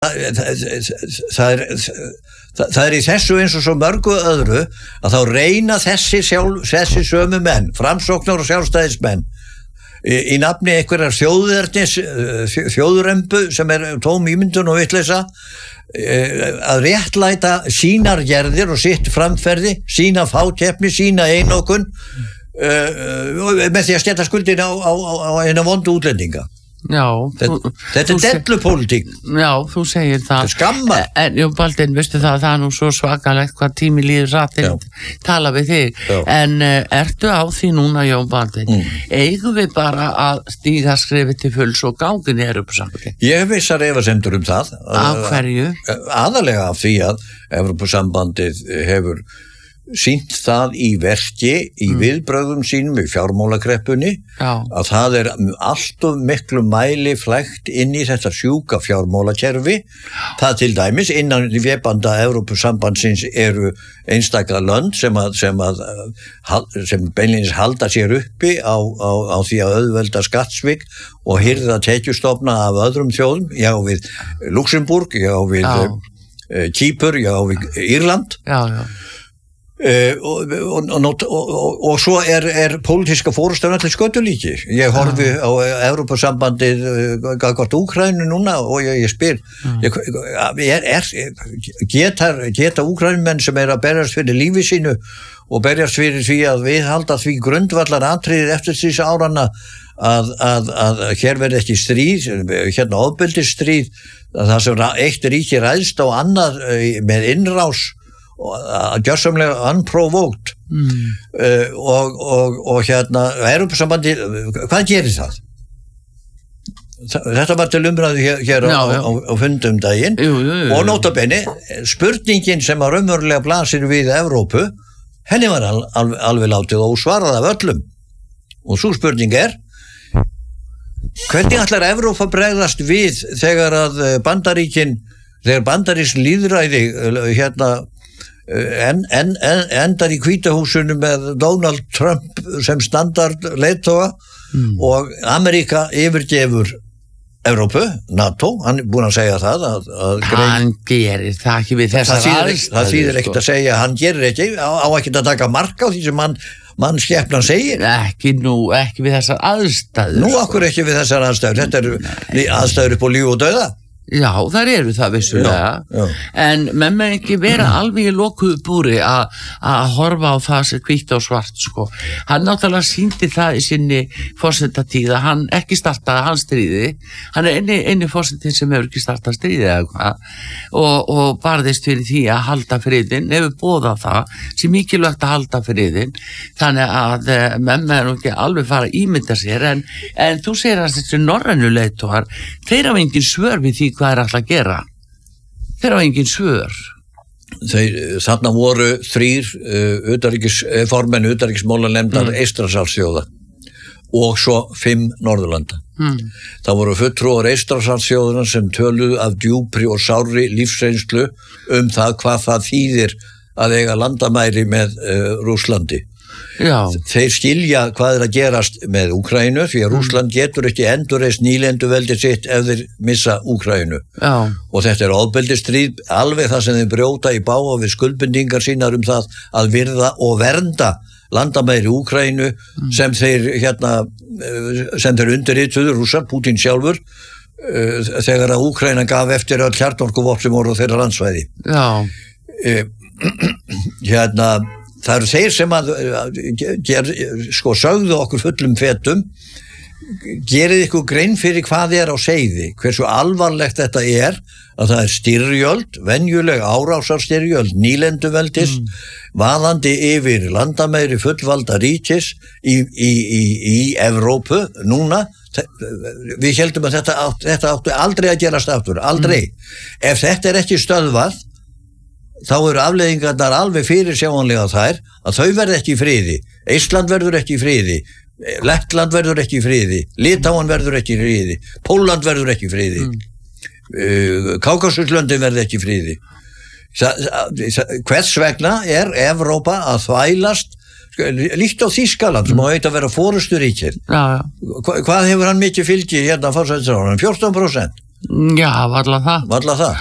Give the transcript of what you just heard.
það í þessu eins og svo mörgu öðru að þá reyna þessi sömu menn, framsóknar og sjálfstæðismenn í nafni einhverjar þjóðrembu sem tóm ímyndun og vitleysa að réttlæta sínar gerðir og sitt framferði, sína fákeppni, sína einokun með því að stilla skuldin á eina vondu útlendinga. Já, þetta dellupólitík. Já, þú segir það. Skammar. En Baldvin, veistu það er nú svo svakalegt hvað tími líður rætt til tala við þig. Já. En ertu á því núna, Jón Baldvin? Eigum við bara að stíga skrefið til fulls og gangin í Evrópusambandi? Ég hef vissar efasemdur það. Af hverju? Aðalega af því að Evrópusambandið hefur sýnt það í verki í viðbrögðum sínum í fjármálakreppunni að það allt of miklu mæli flækt inn í þetta sjúka fjármálakerfi. Það til dæmis innan vébanda Evrópusambandsins eru einstaka lönd sem beinlínis halda sér uppi á því að auðvelda skattsvik og hirða tekjustofna af öðrum þjóðum. Já, við Luxemburg, já, við Kýpur, já, við Írland. Já. Og svo pólitíska fórustan allir skötulíki. Ég horfi á Evrópusambandið gagnvart Úkraínu núna og ég spyr geta Úkraínumenn sem að berjast fyrir lífi sínu og berjast fyrir því að viðhalda því grundvallar atriðið eftir þessi árana að hér verði ekki stríð, hérna ofbeldisstríð, það sem eitt ríki ræðst á annað með innrás og gjörsamlega unprovoked og hérna Evrópusambandi, hvað gerir það? Þetta var til umræðu hér á fundum daginn og nota bene, spurningin sem að raunverulega blasir við Evrópu, henni var alveg látið ósvarað af öllum og svo spurning hvernig ætlar Evrópa bregðast við þegar að bandarísk lýðræði hérna endar í Hvítahúsinu með Donald Trump sem standard leiðtoga og Ameríka yfirgefur Evrópu, NATO, hann er búinn að segja það hann gerir það ekki við þessar aðstæður. Það þýðir ekkert að segja hann gerir ekki, á ekkert að taka mark á því sem mannskepnan segir. Ekki við þessar aðstæður. Nú okkur ekki við þessar aðstæður, þetta eru aðstæður upp á líf og dauða. Já, þar eru það vissulega en menn með ekki vera alveg í lokuðu búri að horfa á það sem hvítt og svart sko. Hann náttúrulega sýndi það í sinni forsetatíð að hann ekki startaði hans stríði, hann eini forsetin sem hefur ekki startað stríði og barðist fyrir því að halda friðinn, hefur boðað það sem mikilvægt að halda friðinn, þannig að menn með ekki alveg fara að ímynda sér en þú segir að þessi norrænu leiðtogar, þeir hafa engin svör við því hvað alltaf að gera. Þeir hafa engin svör. Þarna voru 3 formenn utanríkismálanefndar Eystrasaltsþjóða og svo 5 Norðurlanda. Það voru fulltrúar Eystrasaltsþjóðanna sem töluðu af djúpri og sárri lífsreynslu það hvað það þýðir að eiga landamæri með Rússlandi. Já. Þeir skilja hvað að gerast með Úkraínu því að Rússland getur ekki endurreist nýlenduveldi sitt ef þeir missa Úkraínu. Og þetta ofbeldisstríð, alveg það sem þeir brjóta í bága við skuldbindingar sínar það að virða og vernda landamæri Úkraínu sem þeir undirrituðu Rússar, Pútín sjálfur þegar að Úkraína gaf eftir öll hjarnorkuvopn sem voru á þeirra landsvæði. Það eru þeir sem sögðu okkur fullum fetum, gerið ykkur grein fyrir hvað á seiði, hversu alvarlegt þetta að það styrjöld, venjuleg árásarstyrjöld, nýlenduveldis, vaðandi yfir landamæri fullvalda ríkis í Evrópu núna. Við heldum að þetta átti aldrei að gerast aftur, aldrei. Ef þetta ekki stöðvað, þá eru afleiðingarnar alveg fyrirsjáanlega þær að þau verði ekki í friði, Eistland verður ekki í friði, Lettland verður ekki í friði, Litáan verður ekki í friði, Pólland verður ekki í friði, Kákasuslöndin verður ekki í friði. Hvers vegna Evrópa að þvælast, líkt á Þýskaland sem á að vera forysturíkið. Hvað hefur hann mikið fylgi hérna á forsætisráðunum? 14%. Já, varla það. Varla það?